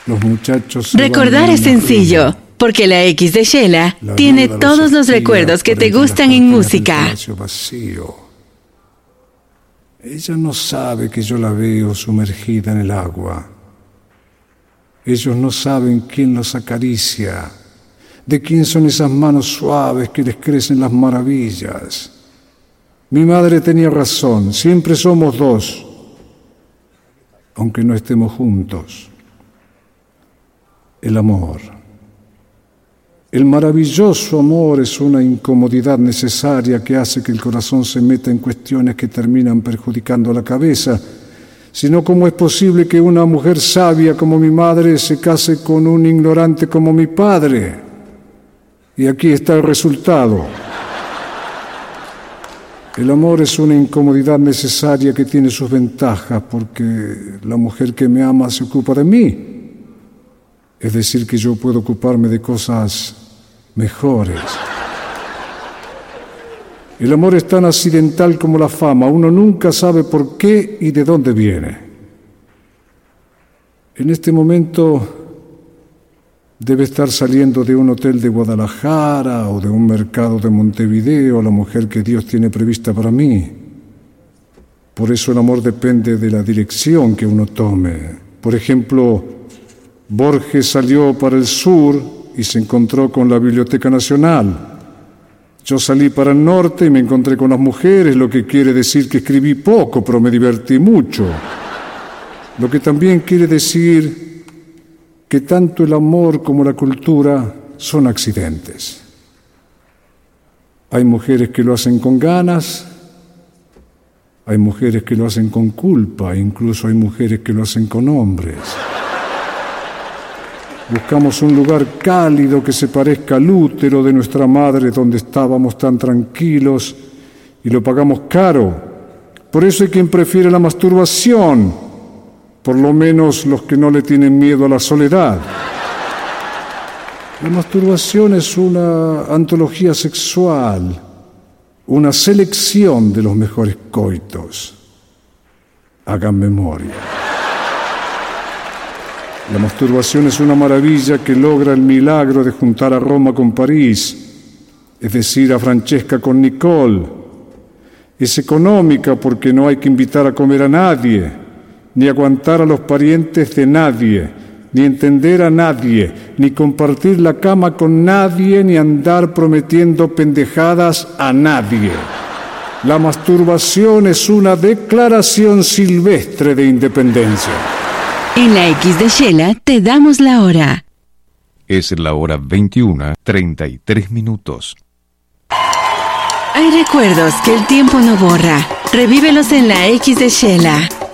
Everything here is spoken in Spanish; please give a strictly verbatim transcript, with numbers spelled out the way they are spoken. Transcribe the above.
Los muchachos se Recordar van es sencillo, río. porque la X de Shela La tiene viuda todos los suspira recuerdos que por te entre las gustan en cortinas del música. palacio vacío. Ella no sabe que yo la veo sumergida en el agua. Ellos no saben quién los acaricia, de quién son esas manos suaves que les crecen las maravillas. Mi madre tenía razón, siempre somos dos, aunque no estemos juntos. El amor. El maravilloso amor es una incomodidad necesaria que hace que el corazón se meta en cuestiones que terminan perjudicando a la cabeza. Sino cómo es posible que una mujer sabia como mi madre se case con un ignorante como mi padre. Y aquí está el resultado. El amor es una incomodidad necesaria que tiene sus ventajas porque la mujer que me ama se ocupa de mí. Es decir, que yo puedo ocuparme de cosas mejores. El amor es tan accidental como la fama. Uno nunca sabe por qué y de dónde viene. En este momento debe estar saliendo de un hotel de Guadalajara o de un mercado de Montevideo la mujer que Dios tiene prevista para mí. Por eso el amor depende de la dirección que uno tome. Por ejemplo, Borges salió para el sur y se encontró con la Biblioteca Nacional. Yo salí para el norte y me encontré con las mujeres, lo que quiere decir que escribí poco, pero me divertí mucho. Lo que también quiere decir que tanto el amor como la cultura son accidentes. Hay mujeres que lo hacen con ganas, hay mujeres que lo hacen con culpa, incluso hay mujeres que lo hacen con hombres. Buscamos un lugar cálido que se parezca al útero de nuestra madre donde estábamos tan tranquilos y lo pagamos caro. Por eso hay quien prefiere la masturbación, por lo menos los que no le tienen miedo a la soledad. La masturbación es una antología sexual, una selección de los mejores coitos. Hagan memoria. La masturbación es una maravilla que logra el milagro de juntar a Roma con París, es decir, a Francesca con Nicole. Es económica porque no hay que invitar a comer a nadie, ni aguantar a los parientes de nadie, ni entender a nadie, ni compartir la cama con nadie, ni andar prometiendo pendejadas a nadie. La masturbación es una declaración silvestre de independencia. En la X de Shela te damos la hora. Es la hora veintiuna, treinta y tres minutos. Hay recuerdos que el tiempo no borra. Revívelos en la X de Shela.